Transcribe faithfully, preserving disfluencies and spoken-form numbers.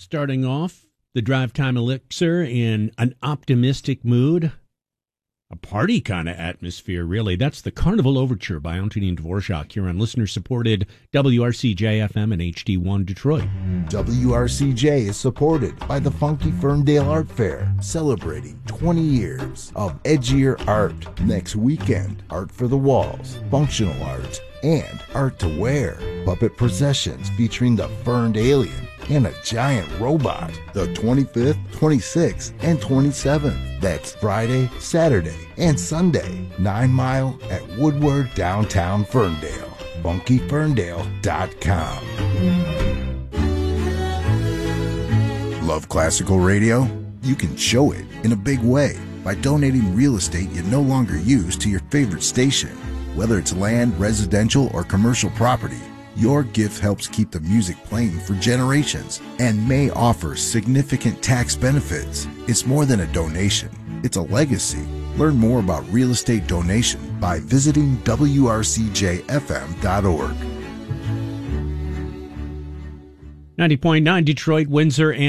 Starting off the Drive Time Elixir in an optimistic mood, a party kind of atmosphere, really. That's the Carnival Overture by Antonin Dvorak here on listener-supported W R C J F M and H D one Detroit. W R C J is supported by the Funky Ferndale Art Fair, celebrating twenty years of edgier art. Next weekend, art for the walls, functional art, and art to wear. Puppet processions featuring the Ferned Alien and a giant robot. The twenty-fifth, twenty-sixth, and twenty-seventh. That's Friday, Saturday, and Sunday. Nine Mile at Woodward, downtown Ferndale. funky ferndale dot com. Love classical radio? You can show it in a big way by donating real estate you no longer use to your favorite station. Whether it's land, residential, or commercial property, your gift helps keep the music playing for generations and may offer significant tax benefits. It's more than a donation, it's a legacy. Learn more about real estate donation by visiting W R C J F M dot org. ninety point nine Detroit, Windsor, and